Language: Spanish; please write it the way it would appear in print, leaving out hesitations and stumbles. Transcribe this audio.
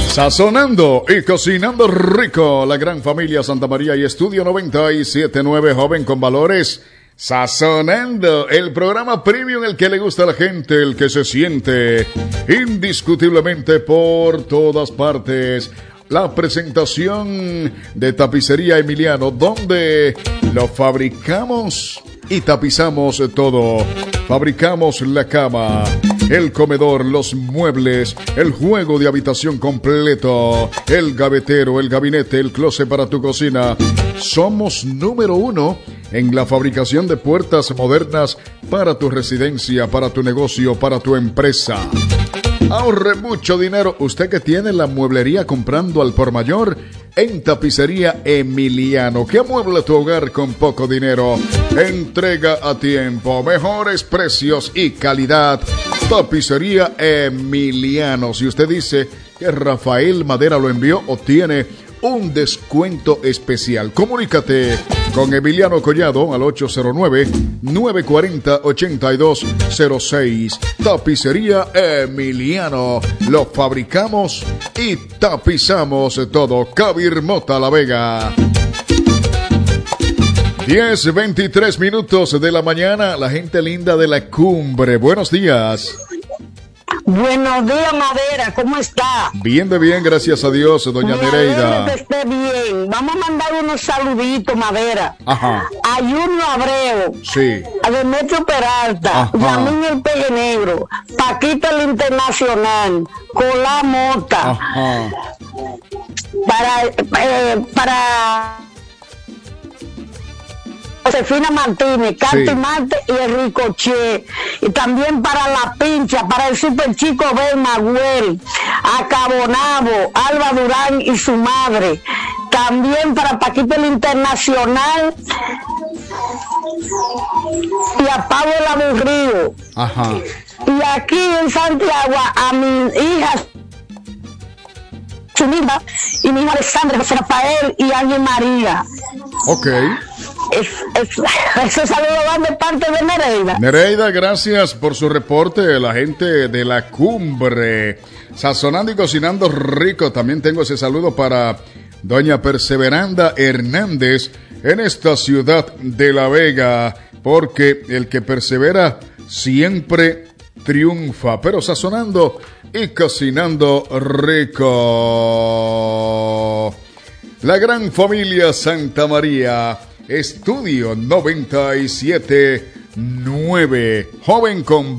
Sazonando y cocinando rico, la gran familia Santa María y Estudio 97.9, joven con valores. Sazonando, el programa premium, el que le gusta a la gente, el que se siente indiscutiblemente por todas partes. La presentación de Tapicería Emiliano, donde lo fabricamos y tapizamos todo. Fabricamos la cama, el comedor, los muebles, el juego de habitación completo, el gavetero, el gabinete, el closet para tu cocina. Somos número 1 en la fabricación de puertas modernas para tu residencia, para tu negocio, para tu empresa. Ahorre mucho dinero. Usted que tiene la mueblería comprando al por mayor en Tapicería Emiliano, que amuebla tu hogar con poco dinero. Entrega a tiempo, mejores precios y calidad. Tapicería Emiliano. Si usted dice que Rafael Madera lo envió, obtiene un descuento especial. Comunícate con Emiliano Collado al 809-940-8206. Tapicería Emiliano. Lo fabricamos y tapizamos todo. Kabir Mota La Vega. 10:23 de la mañana. La gente linda de la cumbre. Buenos días. Buenos días, Madera, ¿cómo está? Bien, gracias a Dios, doña Nereida. Que esté bien. Vamos a mandar unos saluditos, Madera. Ajá. A Junior Abreu. Sí. A Demetrio Peralta. Yamín el Peje Negro. Paquita el Internacional. Colá Mota. Ajá. Para Josefina Martínez, Canti Sí. Marte y el Ricochet, y también para La Pincha, para el Super Chico Ben Maguel, a Cabonabo, Alba Durán y su madre, también para Paquito el Internacional y a Pablo el Aburrido. Ajá. Y aquí en Santiago a mi hija Chumilda y mi hijo Alexandre, José Rafael y Ángel María. Ok. Ese saludo va de parte de Nereida. Nereida, gracias por su reporte. La gente de la cumbre, sazonando y cocinando rico. También tengo ese saludo para doña Perseveranda Hernández en esta ciudad de La Vega, porque el que persevera siempre triunfa. Pero sazonando y cocinando rico. La gran familia Santa María. Estudio 97.9, joven con